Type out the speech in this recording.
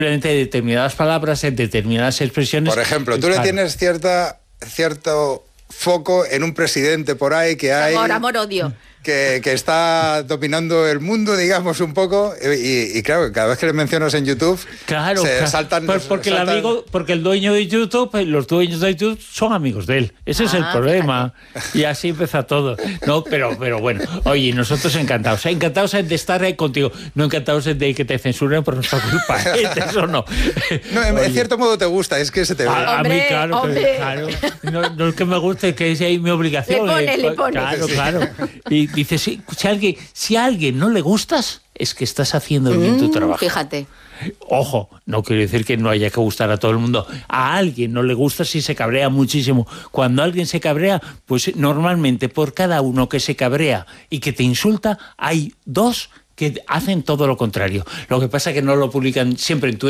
determinadas palabras, en determinadas expresiones. Por ejemplo, tú le tienes cierto foco en un presidente por ahí que hay... Amor, odio. Que está dominando el mundo, digamos, un poco, y claro, cada vez que le mencionas en YouTube, saltan... Pues porque el dueño de YouTube, los dueños de YouTube son amigos de él. Ese es el problema. Fíjate. Y así empieza todo. No, pero bueno, oye, nosotros encantados de estar ahí contigo, no encantados de que te censuren por nuestra culpa. Eso no. No, en cierto modo te gusta, es que se te ve. A mí, claro. No es que me guste, es que es ahí mi obligación. Le pones. Claro. Y dices, si a alguien no le gustas, es que estás haciendo bien tu trabajo. Fíjate. Ojo, no quiero decir que no haya que gustar a todo el mundo. A alguien no le gusta si se cabrea muchísimo. Cuando alguien se cabrea, pues normalmente por cada uno que se cabrea y que te insulta, hay 2 que hacen todo lo contrario. Lo que pasa es que no lo publican siempre en Twitter.